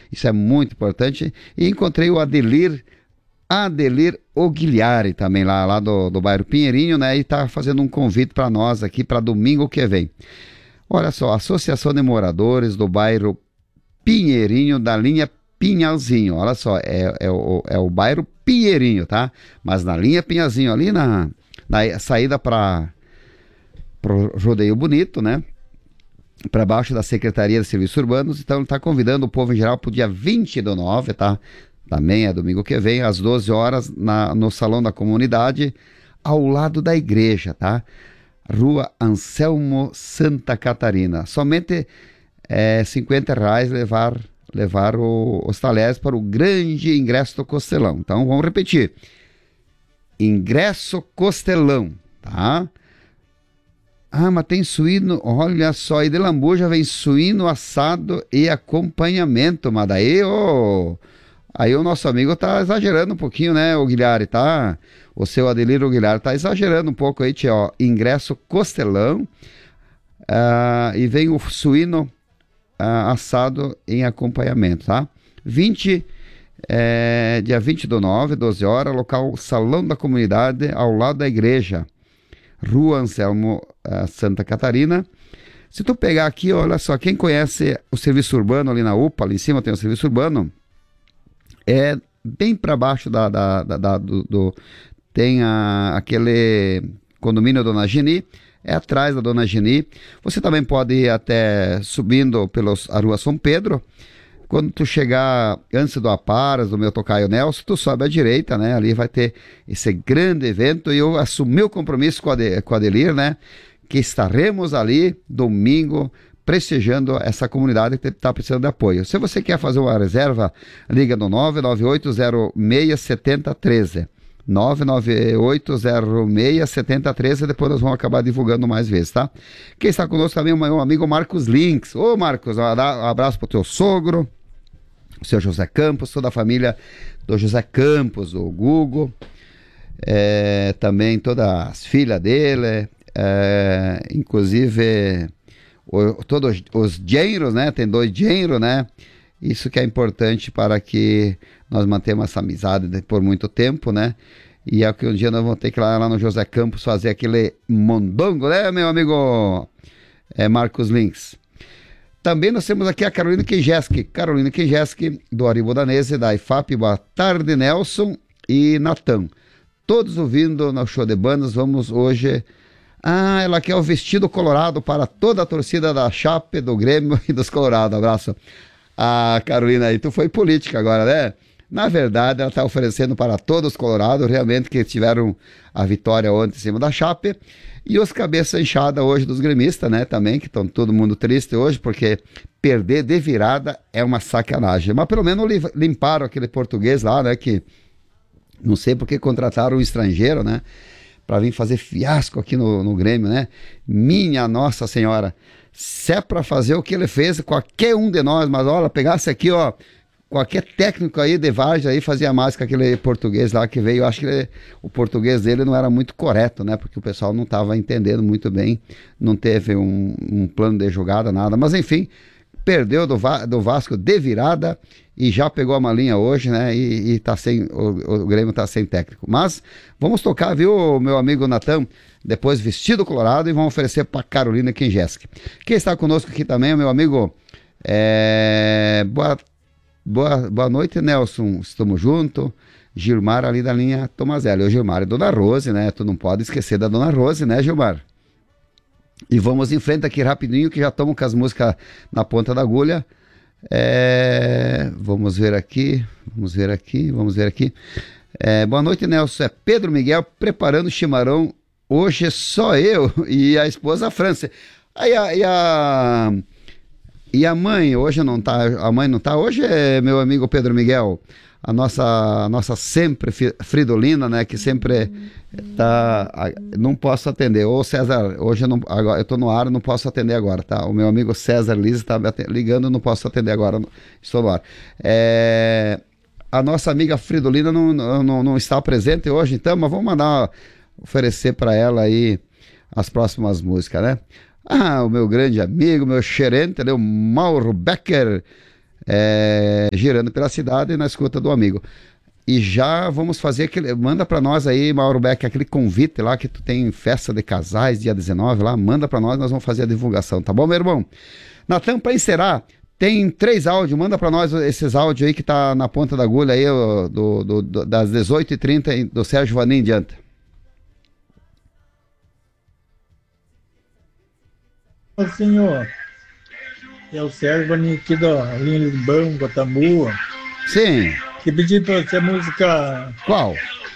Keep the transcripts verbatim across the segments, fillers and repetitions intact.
Isso é muito importante. E encontrei o Adelir, Adelir Oguilhari também, lá, lá do, do bairro Pinheirinho, né? E tá fazendo um convite para nós aqui para domingo que vem. Olha só, Associação de Moradores do bairro Pinheirinho, da linha Pinhalzinho. Olha só, é, é, o, é o bairro Pinheirinho, tá? Mas na linha Pinhalzinho, ali na, na saída para o Rodeio Bonito, né? Para baixo da Secretaria de Serviços Urbanos. Então ele está convidando o povo em geral para o dia vinte do nove, tá? Também é domingo que vem, às doze horas, na, no Salão da Comunidade, ao lado da igreja, tá? Rua Anselmo Santa Catarina. Somente é, cinquenta reais levar, levar o, os talheres para o grande ingresso do Costelão. Então vamos repetir. Ingresso Costelão, tá? Ah, mas tem suíno, olha só, e de lambuja vem suíno assado e acompanhamento, mas daí, ô, aí o nosso amigo tá exagerando um pouquinho, né, o Guilherme, tá? O seu Adeliro Guilherme tá exagerando um pouco aí, tia, ó, ingresso Costelão, uh, e vem o suíno uh, assado em acompanhamento, tá? vinte, é, dia vinte do nove, doze horas, local Salão da Comunidade, ao lado da igreja. Rua Anselmo uh, Santa Catarina. Se tu pegar aqui, olha só, quem conhece o serviço urbano ali na U P A, ali em cima tem o serviço urbano, é bem para baixo da, da, da, da do, do tem a, aquele condomínio Dona Geni, é atrás da Dona Geni. Você também pode ir até subindo pela Rua São Pedro. Quando tu chegar antes do Aparas, do meu tocaio Nelson, tu sobe à direita, né? Ali vai ter esse grande evento e eu assumi o compromisso com a, de, com a Adelir, né? Que estaremos ali domingo prestigiando essa comunidade que está precisando de apoio. Se você quer fazer uma reserva, liga no nove nove oito zero seis sete zero um três. nove nove oito zero seis sete zero um três, depois nós vamos acabar divulgando mais vezes, tá? Quem está conosco também é o meu amigo Marcos Links. Ô Marcos, um abraço pro teu sogro, o seu José Campos, toda a família do José Campos, o Gugo, é, também todas as filhas dele, é, inclusive o, todos os genros, né? Tem dois genros, né? Isso que é importante para que nós mantemos essa amizade por muito tempo, né? E é que um dia nós vamos ter que ir lá, lá no José Campos fazer aquele mondongo, né, meu amigo é, Marcos Links? Também nós temos aqui a Carolina Kinjeski. Carolina Kinjeski, do Aribo Danese, da I F A P. Boa tarde, Nelson e Natan. Todos ouvindo no show de bandas. Vamos hoje... Ah, ela quer o vestido colorado para toda a torcida da Chape, do Grêmio e dos Colorados. Abraço. Ah, Carolina, aí tu foi política agora, né? Na verdade, ela está oferecendo para todos os colorados, realmente, que tiveram a vitória ontem em cima da Chape. E os cabeça inchada hoje dos gremistas, né, também, que estão todo mundo triste hoje, porque perder de virada é uma sacanagem. Mas pelo menos limparam aquele português lá, né, que não sei porque contrataram um estrangeiro, né, para vir fazer fiasco aqui no, no Grêmio, né. Minha Nossa Senhora, se é para fazer o que ele fez, qualquer um de nós, mas olha, pegasse aqui, ó, qualquer técnico aí de Vargas aí fazia mais que aquele português lá que veio. Eu acho que ele, o português dele não era muito correto, né? Porque o pessoal não estava entendendo muito bem, não teve um, um plano de jogada, nada. Mas enfim, perdeu do, Va do Vasco de virada e já pegou a malinha hoje, né? E, e tá sem, o, o Grêmio tá sem técnico. Mas vamos tocar, viu, meu amigo Natan? Depois vestido colorado e vamos oferecer para Carolina Kinjeski. Quem está conosco aqui também é o meu amigo. É... Boa Boa, boa noite, Nelson. Estamos juntos. Gilmar ali da linha Tomazelli. O Gilmar é Dona Rose, né? Tu não pode esquecer da Dona Rose, né, Gilmar? E vamos em frente aqui rapidinho, que já estamos com as músicas na ponta da agulha. É... Vamos ver aqui. Vamos ver aqui. Vamos ver aqui. É... Boa noite, Nelson. É Pedro Miguel preparando o chimarrão. Hoje é só eu e a esposa França. Aí a... E a... E a mãe, hoje não tá, a mãe não tá, hoje é meu amigo Pedro Miguel, a nossa, a nossa sempre Fridolina, né, que sempre tá, não posso atender, ô César, hoje eu, não, agora, eu tô no ar, não posso atender agora, tá, o meu amigo César Liz tá ligando, não posso atender agora, estou no ar. É, a nossa amiga Fridolina não, não, não está presente hoje, então, mas vamos mandar, oferecer para ela aí as próximas músicas, né? Ah, o meu grande amigo, meu gerente, né, o Mauro Becker, é, girando pela cidade na escuta do amigo. E já vamos fazer aquele. Manda pra nós aí, Mauro Beck, aquele convite lá que tu tem festa de casais, dia dezenove lá. Manda pra nós, nós vamos fazer a divulgação, tá bom, meu irmão? Natan, pra encerrar, tem três áudios. Manda pra nós esses áudios aí que tá na ponta da agulha aí, do, do, do, das dezoito e trinta do Sérgio Vanim em diante. Senhor, é o Sérgio Vanim aqui da linha Lisbão, Guatambu. Sim. Que pedi pra você a música. Qual?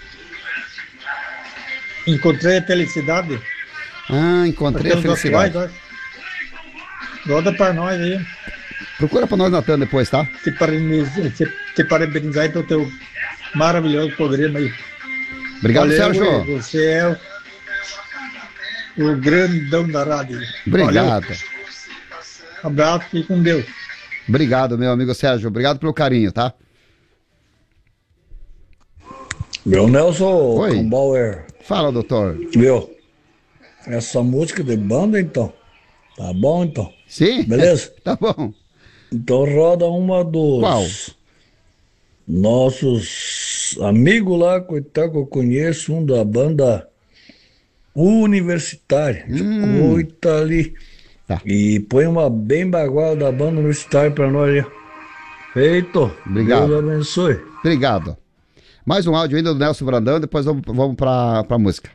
Encontrei a Felicidade. Ah, Encontrei a Felicidade. Atuais, roda pra nós aí. Procura pra nós, Natan, depois, tá? Te parabenizar, te, te parabenizar pelo teu maravilhoso programa aí. Obrigado, Valeu, Sérgio. Você é o, o grandão da rádio. Obrigado. Valeu. Abraço e com Deus. Obrigado, meu amigo Sérgio. Obrigado pelo carinho, tá? Meu Nelson Oi. Bauer. Fala, doutor. Meu, essa música de banda, então. Tá bom, então? Sim? Beleza? Tá bom. Então roda uma dos Qual? nossos amigos lá, coitado, que eu conheço, um da banda universitária. Hum. Coita ali. Tá. E põe uma bem bagual da banda universitária pra nós ali. Feito. Obrigado. Deus abençoe. Obrigado. Mais um áudio ainda do Nelson Brandão, depois vamos, vamos pra, pra música.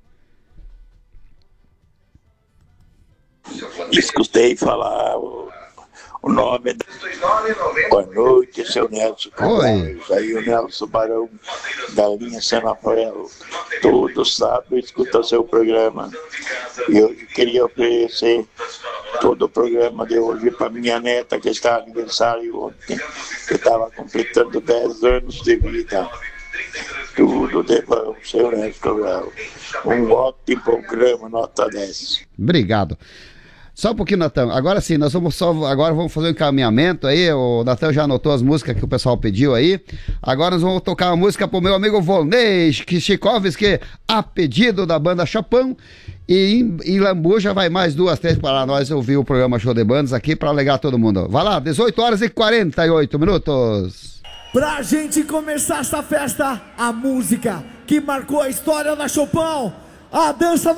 Escutei falar o, o nome. Da... Boa noite, seu Nelson Cabral. Aí o Nelson Barão da linha São Rafael. Todo sábado escuta seu programa. E eu queria oferecer todo o programa de hoje para minha neta, que está aniversário ontem, que estava completando dez anos de vida. Tudo de bom, seu Nelson Cabral. Um ótimo programa, nota dez. Obrigado. Só um pouquinho, Natan. Agora sim, nós vamos só. Agora vamos fazer um encaminhamento aí. O Natan já anotou as músicas que o pessoal pediu aí. Agora nós vamos tocar uma música pro meu amigo Volney Chikovski, a pedido da banda Chapão. E em, em Lambuja vai mais duas, três para nós ouvir o programa Show de Bandas aqui para alegar todo mundo. Vai lá, dezoito horas e quarenta e oito minutos. Pra gente começar essa festa, a música que marcou a história da Chopão, a dança